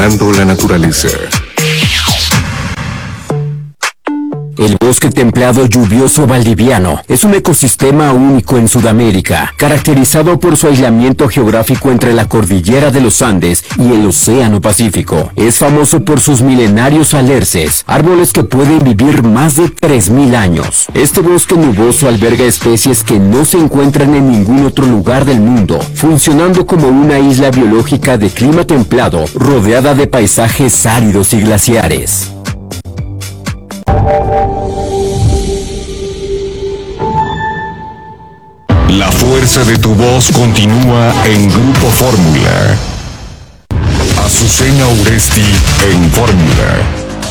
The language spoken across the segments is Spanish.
Explorando la naturaleza. El bosque templado lluvioso valdiviano es un ecosistema único en Sudamérica, caracterizado por su aislamiento geográfico entre la cordillera de los Andes y el Océano Pacífico. Es famoso por sus milenarios alerces, árboles que pueden vivir más de 3.000 años. Este bosque nuboso alberga especies que no se encuentran en ningún otro lugar del mundo, funcionando como una isla biológica de clima templado, rodeada de paisajes áridos y glaciares. La fuerza de tu voz continúa en Grupo Fórmula. Azucena Uresti en Fórmula.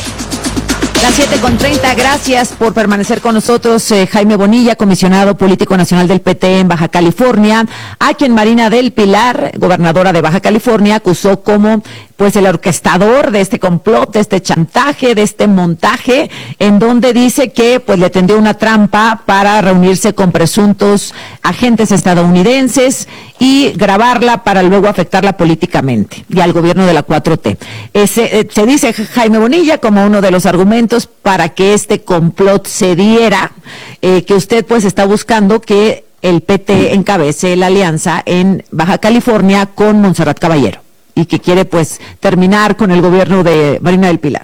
Las 7:30, gracias por permanecer con nosotros. Jaime Bonilla, comisionado político nacional del PT en Baja California, a quien Marina del Pilar, gobernadora de Baja California, acusó como el orquestador de este complot, de este chantaje, de este montaje, en donde dice que le tendió una trampa para reunirse con presuntos agentes estadounidenses y grabarla para luego afectarla políticamente y al gobierno de la 4T. Se dice Jaime Bonilla como uno de los argumentos para que este complot se diera, que usted está buscando que el PT encabece la alianza en Baja California con Montserrat Caballero y que quiere terminar con el gobierno de Marina del Pilar.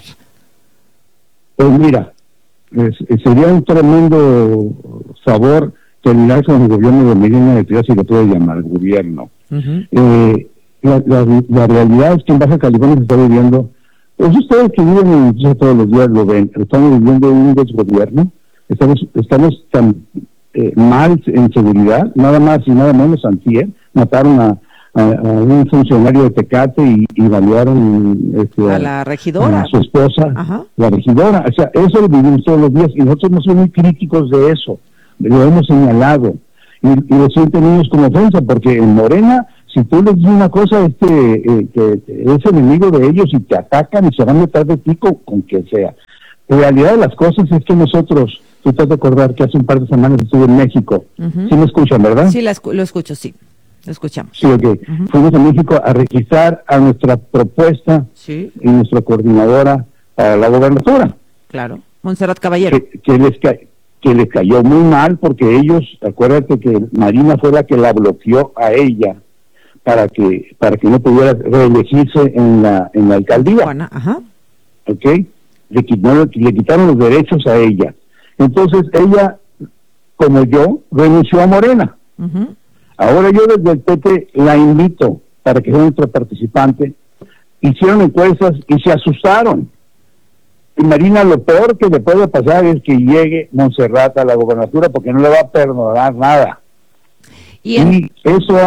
Pues mira, sería un tremendo favor terminar con el gobierno de Marina del Pilar, si le puede llamar gobierno. Uh-huh. La realidad es que en Baja California se está viviendo, pues ustedes que viven en Mendoza todos los días lo ven, estamos viviendo un desgobierno, estamos tan mal en seguridad, nada más y nada menos antier, mataron a un funcionario de Tecate y balearon a la regidora, a su esposa. Ajá. La regidora, o sea, eso lo vivimos todos los días y nosotros no somos muy críticos de eso, lo hemos señalado y lo sienten ellos como ofensa, porque en Morena, si tú les dices una cosa, que es enemigo de ellos y te atacan y se van detrás de ti con quien sea. La realidad de las cosas es que nosotros, tú te has de acordar que hace un par de semanas estuve en México. Uh-huh. ¿Sí me escuchan, verdad? Sí, lo escucho, sí. Lo escuchamos. Sí, ok. Uh-huh. Fuimos a México a registrar a nuestra propuesta y nuestra coordinadora para la gobernatura. Claro, Montserrat Caballero. Que les cayó muy mal porque ellos, acuérdate que Marina fue la que la bloqueó a ella para que no pudiera reelegirse en la alcaldía. Juana, ajá. Ok. Le quitaron los derechos a ella. Entonces ella, como yo, renunció a Morena. Uh-huh. Ahora yo desde el PT la invito para que sea nuestra participante. Hicieron encuestas y se asustaron. Y Marina, lo peor que le puede pasar es que llegue Montserrat a la gobernatura porque no le va a perdonar nada. Y eso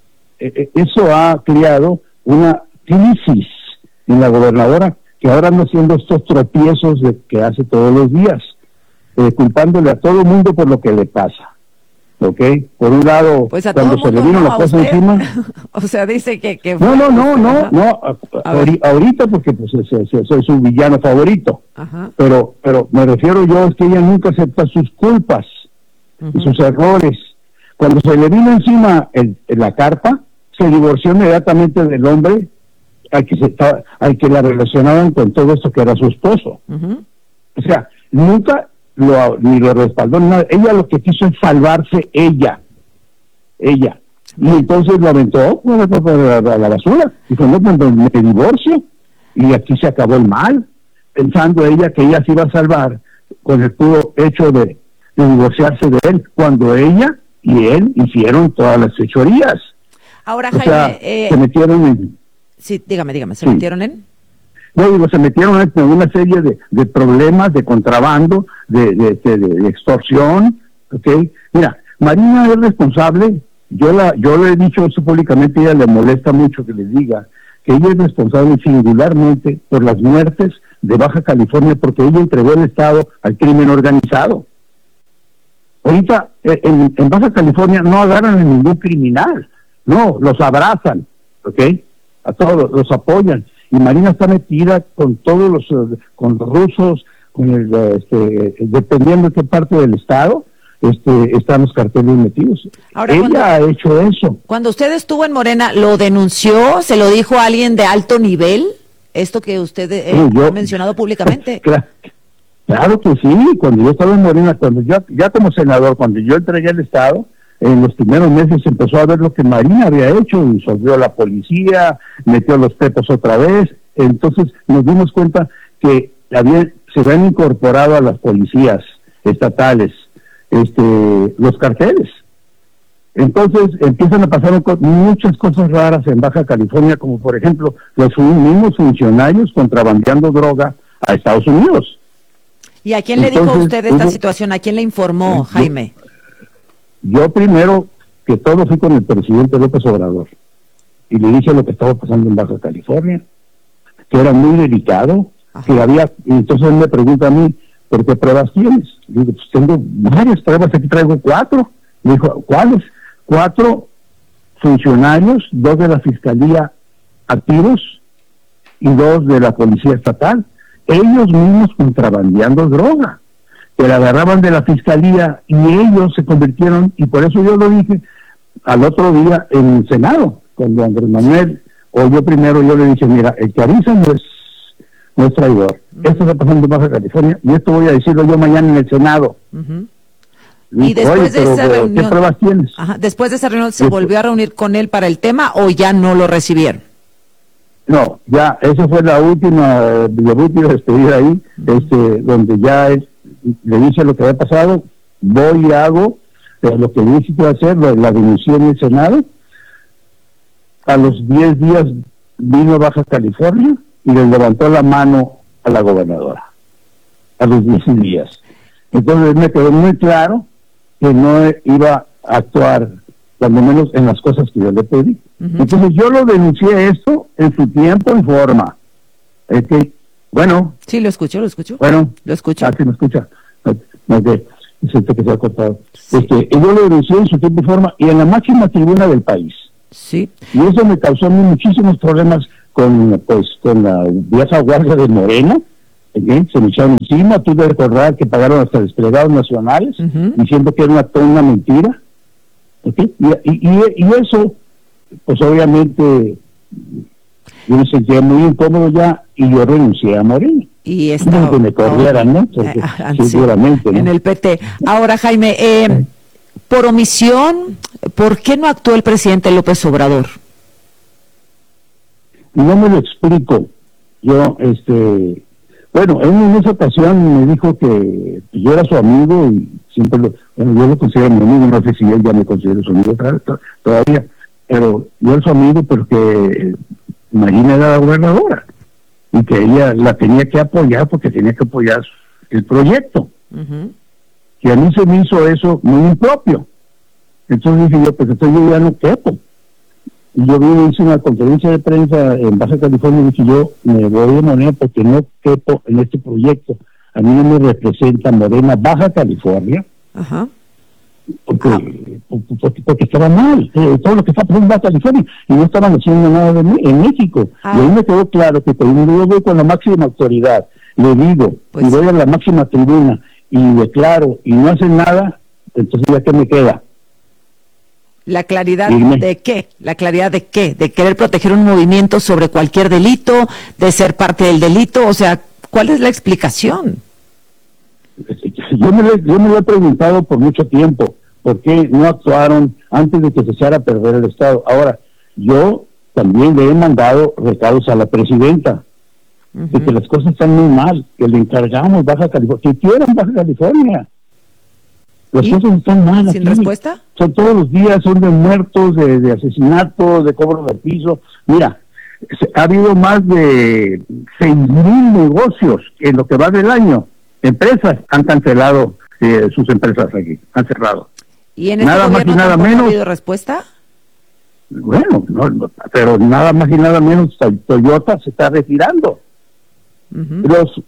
ha creado una crisis en la gobernadora que ahora anda haciendo estos tropiezos que hace todos los días, culpándole a todo el mundo por lo que le pasa. ¿Ok? Por un lado, cuando se le vino la cosa encima... O sea, dice que No, ahorita porque soy su villano favorito. Ajá. Pero me refiero yo, es que ella nunca acepta sus culpas y sus errores. Cuando se le vino encima la carpa, se divorció inmediatamente del hombre al que la relacionaban con todo esto que era su esposo. Uh-huh. O sea, nunca ni lo respaldó ni nada. Ella lo que quiso es salvarse ella. Y entonces lo aventó a la basura. Dijo, no, me divorcio y aquí se acabó el mal, pensando ella que ella se iba a salvar con el puro hecho de divorciarse de él, cuando ella y él hicieron todas las fechorías. Ahora, Jaime, se metieron en... Sí, dígame, ¿se metieron en...? No, se metieron en una serie de problemas, de contrabando, de extorsión, ¿ok? Mira, Marina es responsable, yo le he dicho eso públicamente, a ella le molesta mucho que les diga que ella es responsable singularmente por las muertes de Baja California, porque ella entregó el Estado al crimen organizado. Ahorita, en Baja California no agarran a ningún criminal, no, los abrazan, ¿ok? A todos, los apoyan. Y Marina está metida con todos con los rusos, dependiendo de qué parte del Estado están los carteles metidos. Ahora, ella ha hecho eso. Cuando usted estuvo en Morena, ¿lo denunció? ¿Se lo dijo a alguien de alto nivel? Esto que usted ha mencionado públicamente. Claro que sí, cuando yo estaba en Morena, cuando yo, ya como senador, cuando yo entregué el Estado, en los primeros meses empezó a ver lo que Marina había hecho, disolvió la policía, metió los pepos otra vez, entonces nos dimos cuenta que se habían incorporado a las policías estatales los carteles. Entonces empiezan a pasar muchas cosas raras en Baja California, como por ejemplo los mismos funcionarios contrabandeando droga a Estados Unidos. ¿Y a quién le dijo usted esta situación? ¿A quién le informó, Jaime? Yo primero que todo fui con el presidente López Obrador y le dije lo que estaba pasando en Baja California, que era muy delicado, que había, y entonces él me pregunta a mí, ¿pero qué pruebas tienes? Le digo, pues tengo varias pruebas, aquí traigo 4. Me dijo, ¿cuáles? 4 funcionarios, 2 de la Fiscalía activos y 2 de la Policía Estatal. Ellos mismos contrabandeando droga, que la agarraban de la Fiscalía y ellos se convirtieron, y por eso yo lo dije al otro día en el Senado, cuando Andrés Manuel, o yo primero, yo le dije, mira, el que avisa no es traidor. Esto está pasando en Baja California y esto voy a decirlo yo mañana en el Senado. Y después de esa reunión, ¿qué pruebas tienes? Después de esa reunión, ¿se volvió a reunir con él para el tema o ya no lo recibieron? No, ya, esa fue la última despedida ahí, donde ya le dije lo que había pasado, voy y hago lo que necesito hacer, la denuncia en el Senado. A los 10 días vino a Baja California y le levantó la mano a la gobernadora, a los 10 días. Entonces me quedó muy claro que no iba a actuar, cuando menos en las cosas que yo le pedí. Entonces yo lo denuncié esto en su tiempo y forma. Bueno. Sí, lo escucho. Bueno. Lo escucho. Sí, me escucha. Siento que se ha cortado. Sí. Yo lo denuncié en su tiempo y forma y en la máxima tribuna del país. Sí. Y eso me causó muchísimos problemas con la vieja guardia de Morena. Se me echaron encima. Tuve que recordar que pagaron hasta desplegados nacionales, diciendo que era una mentira. Y eso, pues obviamente yo me sentía muy incómodo ya y yo renuncié a Morena. Y que me corrieran, ¿no? Porque, seguramente, ¿no? En el PT. Ahora, Jaime, por omisión, ¿por qué no actuó el presidente López Obrador? No me lo explico. Yo, bueno, él en esa ocasión me dijo que yo era su amigo y siempre yo lo considero mi amigo, no sé si él ya me considera su amigo todavía, pero yo era su amigo porque Marina era la gobernadora y que ella la tenía que apoyar porque tenía que apoyar el proyecto. Y a mí se me hizo eso muy impropio. Entonces dije yo, pues entonces yo ya no quepo. Y yo hice una conferencia de prensa en Baja California y dije yo me voy de Morena porque no quepo en este proyecto. A mí no me representa Morena Baja California. Porque estaba mal, todo lo que está pasando en Baja California, y no estaban haciendo nada en México. Y ahí me quedó claro que cuando yo voy con la máxima autoridad, le digo, y voy a la máxima tribuna, y declaro, y no hacen nada, entonces ya que me queda. ¿La claridad de qué? ¿La claridad de qué? ¿De querer proteger un movimiento sobre cualquier delito? ¿De ser parte del delito? O sea, ¿cuál es la explicación? Yo me lo he preguntado por mucho tiempo, ¿por qué no actuaron antes de que se echara a perder el Estado? Ahora, yo también le he mandado recados a la presidenta, de que las cosas están muy mal, que le encargamos Baja California, que quieran Baja California. Las cosas están mal aquí. ¿Sin respuesta? Son todos los días, son de muertos, de asesinatos, de cobro de piso. Mira, ha habido más de 6,000 negocios en lo que va del año. Empresas han cancelado sus empresas aquí, han cerrado. ¿Y en este nada más y nada menos ha habido respuesta? Bueno, no, pero nada más y nada menos Toyota se está retirando. Los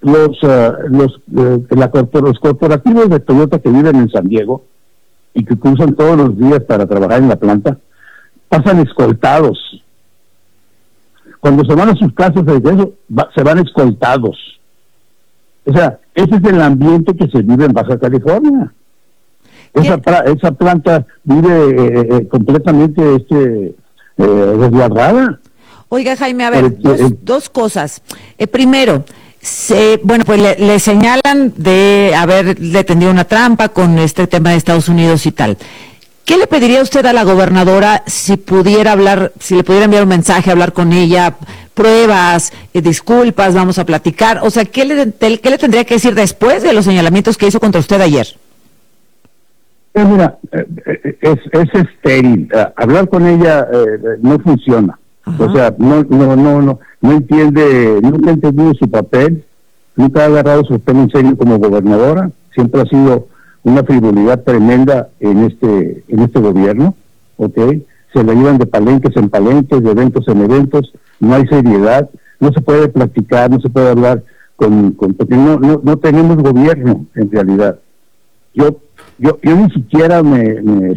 corporativos de Toyota que viven en San Diego y que cruzan todos los días para trabajar en la planta pasan escoltados. Cuando se van a sus casas de regreso, se van escoltados. O sea, ese es el ambiente que se vive en Baja California. Esa planta vive completamente resguardada. Oiga, Jaime, a ver, dos cosas. Primero, pues le señalan de haberle tendido una trampa con este tema de Estados Unidos y tal. ¿Qué le pediría usted a la gobernadora si pudiera hablar, si le pudiera enviar un mensaje, hablar con ella, pruebas, disculpas, vamos a platicar? O sea, ¿qué le tendría que decir después de los señalamientos que hizo contra usted ayer? Mira, es estéril. Hablar con ella no funciona. Ajá. O sea, no entiende, nunca ha entendido su papel, nunca ha agarrado su papel en serio como gobernadora, siempre ha sido una frivolidad tremenda en este gobierno, ¿ok? Se le llevan de palenques en palenques, de eventos en eventos, no hay seriedad, no se puede platicar, no se puede hablar porque no tenemos gobierno en realidad. Yo ni siquiera me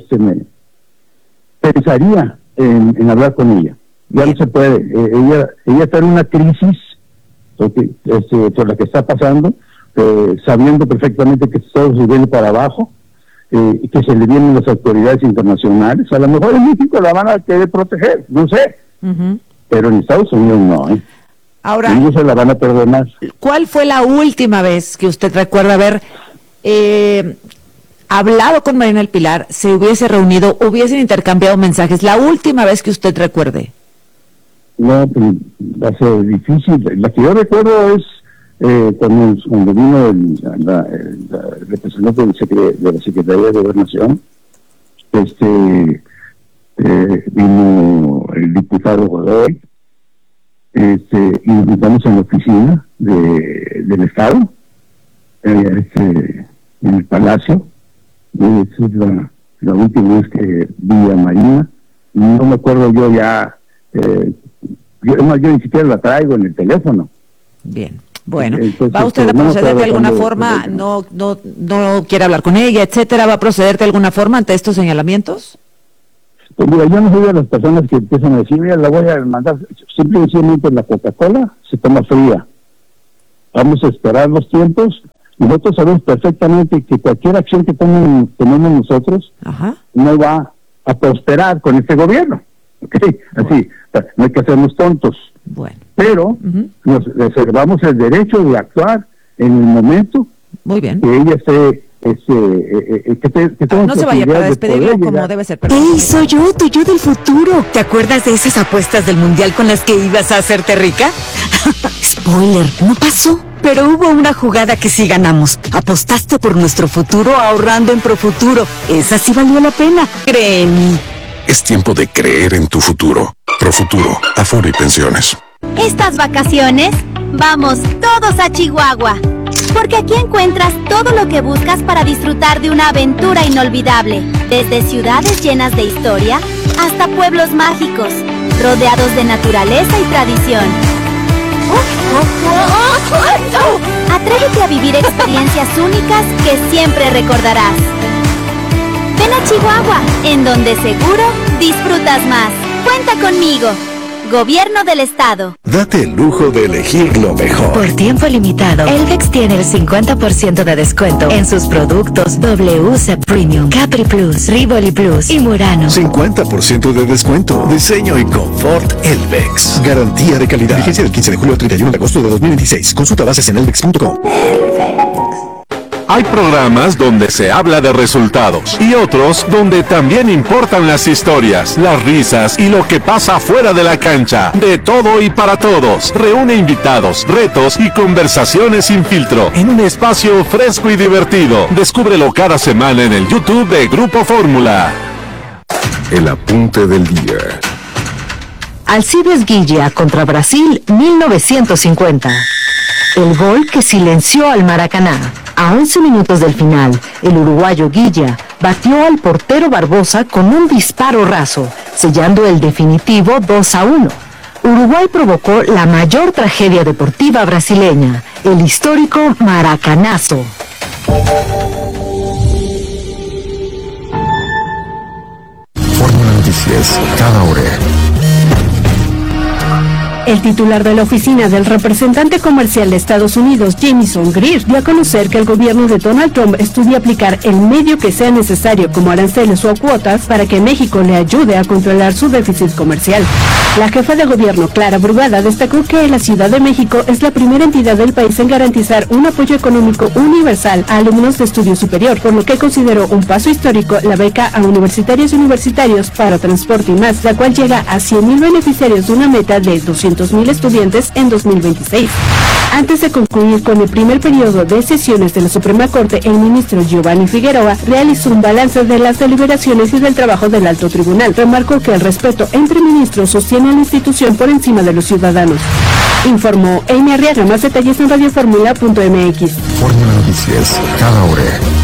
pensaría en hablar con ella. Ya no se puede. Ella está en una crisis por la que está pasando, sabiendo perfectamente que Estados Unidos viene para abajo, y que se le vienen las autoridades internacionales. A lo mejor en México la van a querer proteger, no sé, pero en Estados Unidos no. Ahora, ellos se la van a perdonar. ¿Cuál fue la última vez que usted recuerda haber hablado con Marina del Pilar, se hubiese reunido, hubiesen intercambiado mensajes? La última vez que usted recuerde. No, pues va a ser difícil. La que yo recuerdo es cuando vino el representante de la Secretaría de Gobernación, vino el diputado Godoy, y nos juntamos en la oficina del Estado, en el Palacio. Esa es la última vez que vi a Marina. No me acuerdo yo ya, yo ni siquiera la traigo en el teléfono. Bien, bueno, entonces, ¿va usted a proceder de alguna forma? No quiere hablar con ella, etcétera. ¿Va a proceder de alguna forma ante estos señalamientos? Pues mira, yo no soy de las personas que empiezan a decir, mira, la voy a mandar, simplemente la Coca-Cola se toma fría. Vamos a esperar los tiempos. Nosotros sabemos perfectamente que cualquier acción que tomemos nosotros no va a prosperar con este gobierno. ¿Okay? Así, no hay que hacernos tontos. Bueno. Pero nos reservamos el derecho de actuar en el momento muy bien que ella esté no se vaya para despedirlo como debe ser. ¡Ey, soy yo, tu yo del futuro! ¿Te acuerdas de esas apuestas del mundial con las que ibas a hacerte rica? Spoiler, no pasó. Pero hubo una jugada que sí ganamos. Apostaste por nuestro futuro ahorrando en Profuturo. Esa sí valió la pena, créeme. Es tiempo de creer en tu futuro. Profuturo, Afore y Pensiones. Estas vacaciones, vamos todos a Chihuahua. Porque aquí encuentras todo lo que buscas para disfrutar de una aventura inolvidable. Desde ciudades llenas de historia hasta pueblos mágicos, rodeados de naturaleza y tradición. Atrévete a vivir experiencias únicas que siempre recordarás. Ven a Chihuahua, en donde seguro disfrutas más. Cuenta conmigo. Gobierno del Estado. Date el lujo de elegir lo mejor. Por tiempo limitado, Elvex tiene el 50% de descuento en sus productos WC Premium, Capri Plus, Rivoli Plus y Murano. 50% de descuento. Diseño y confort Elvex. Garantía de calidad. Vigencia del 15 de julio al 31 de agosto de 2026. Consulta bases en elvex.com. Hay programas donde se habla de resultados y otros donde también importan las historias, las risas y lo que pasa fuera de la cancha. De todo y para todos. Reúne invitados, retos y conversaciones sin filtro en un espacio fresco y divertido. Descúbrelo cada semana en el YouTube de Grupo Fórmula. El apunte del día. Alcides Guilla contra Brasil 1950. El gol que silenció al Maracaná. A 11 minutos del final, el uruguayo Guilla batió al portero Barbosa con un disparo raso, sellando el definitivo 2-1. Uruguay provocó la mayor tragedia deportiva brasileña, el histórico Maracanazo. Fórmula Noticias, cada hora. El titular de la oficina del representante comercial de Estados Unidos, Jamieson Greer, dio a conocer que el gobierno de Donald Trump estudia aplicar el medio que sea necesario como aranceles o cuotas para que México le ayude a controlar su déficit comercial. La jefa de gobierno, Clara Brugada, destacó que la Ciudad de México es la primera entidad del país en garantizar un apoyo económico universal a alumnos de estudio superior, por lo que consideró un paso histórico la beca a universitarios y universitarios para transporte y más, la cual llega a 100,000 beneficiarios de una meta de 200,000 estudiantes en 2026. Antes de concluir con el primer periodo de sesiones de la Suprema Corte, el ministro Giovanni Figueroa realizó un balance de las deliberaciones y del trabajo del Alto Tribunal. Remarcó que el respeto entre ministros sostiene a la institución por encima de los ciudadanos. Informó Amy Arriaga. Más detalles en radioformula.mx. Fórmula Noticias, cada hora.